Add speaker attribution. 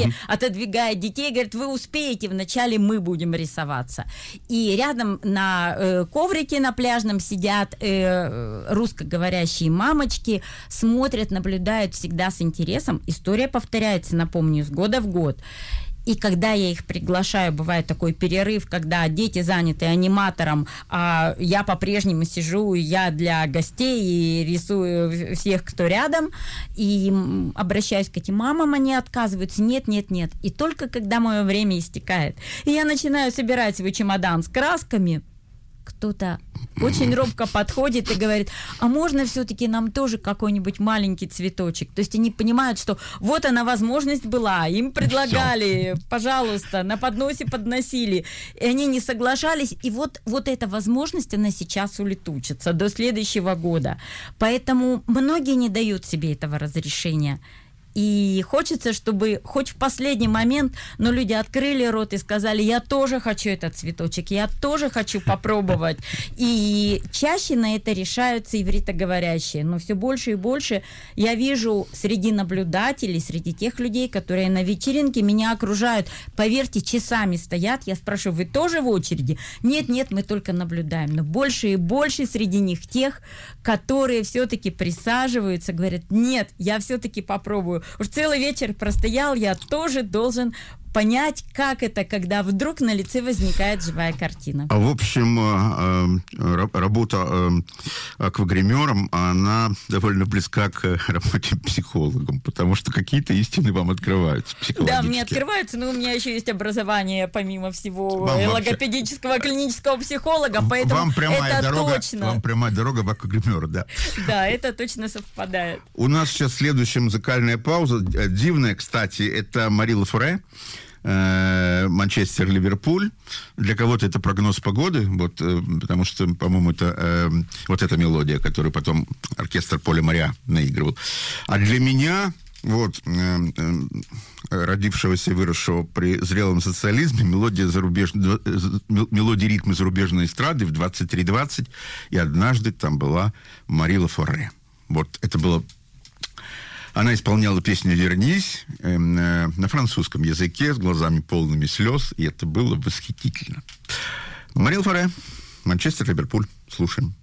Speaker 1: стенке, отодвигает детей, говорит, вы успеете, вначале мы будем рисоваться. И рядом на коврике на пляжном сидят русскоговорящие мамочки, смотрят, наблюдают всегда с интересом. История повторяется, напомню, с года в год. И когда я их приглашаю, бывает такой перерыв, когда дети заняты аниматором, а я по-прежнему сижу, я для гостей и рисую всех, кто рядом, и обращаюсь к этим мамам, они отказываются, нет. И только когда мое время истекает, и я начинаю собирать свой чемодан с красками, кто-то очень робко подходит и говорит, а можно все-таки нам тоже какой-нибудь маленький цветочек? То есть они понимают, что вот она возможность была, им предлагали, пожалуйста, на подносе подносили, и они не соглашались, и вот эта возможность, она сейчас улетучится до следующего года. Поэтому многие не дают себе этого разрешения. И хочется, чтобы хоть в последний момент, но люди открыли рот и сказали, я тоже хочу этот цветочек, я тоже хочу попробовать. И чаще на это решаются ивритоговорящие. Но все больше и больше я вижу среди наблюдателей, среди тех людей, которые на вечеринке меня окружают. Поверьте, часами стоят. Я спрашиваю, вы тоже в очереди? Нет, мы только наблюдаем. Но больше и больше среди них тех, которые все-таки присаживаются, говорят, нет, я все-таки попробую. Уж целый вечер простоял, я тоже должен понять, как это, когда вдруг на лице возникает живая картина.
Speaker 2: В общем, работа аквагримером, она довольно близка к работе психологом, потому что какие-то истины вам открываются психологически.
Speaker 1: Да, мне открываются, но у меня еще есть образование, помимо всего, логопедического, клинического психолога, поэтому
Speaker 2: вам
Speaker 1: это
Speaker 2: дорога,
Speaker 1: точно.
Speaker 2: Вам прямая дорога в аквагримера, да.
Speaker 1: Да, это точно совпадает.
Speaker 2: У нас сейчас следующая музыкальная пауза, дивная, кстати, это Мари Лафоре, Манчестер-Ливерпуль. Для кого-то это прогноз погоды, вот, потому что, по-моему, это вот эта мелодия, которую потом оркестр Поля Мориа наигрывал. А для меня, вот, родившегося и выросшего при зрелом социализме, мелодия ритма зарубежной эстрады в 23:20, и однажды там была Мари Лафоре. Вот, это было... Она исполняла песню «Вернись» на французском языке с глазами полными слез, и это было восхитительно. Мари Лафоре, Манчестер, Ливерпуль. Слушаем.